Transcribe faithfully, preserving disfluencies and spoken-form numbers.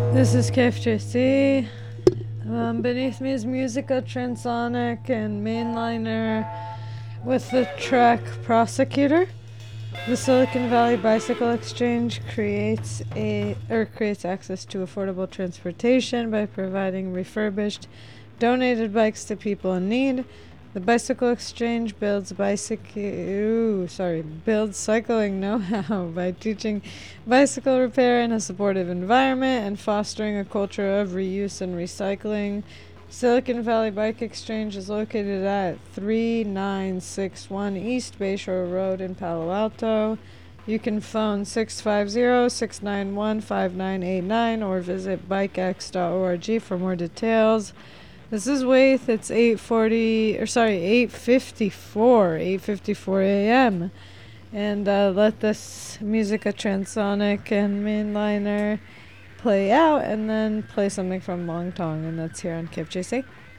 This is K F J C. Um, beneath me is Musica Transonic and Mainliner with the track Prosecutor. The Silicon Valley Bicycle Exchange creates a or creates access to affordable transportation by providing refurbished, donated bikes to people in need. The Bicycle Exchange builds bicycle ooh, sorry, builds cycling know-how by teaching bicycle repair in a supportive environment and fostering a culture of reuse and recycling. Silicon Valley Bike Exchange is located at three nine six one East Bayshore Road in Palo Alto. You can phone six five zero, six nine one, five nine eight nine or visit bikex dot org for more details. This is Waith. It's eight forty, or sorry, eight fifty-four, eight fifty-four a.m. And uh, let this Musica Transonic and Mainliner play out, and then play something from Long Tong, and that's here on K F J C.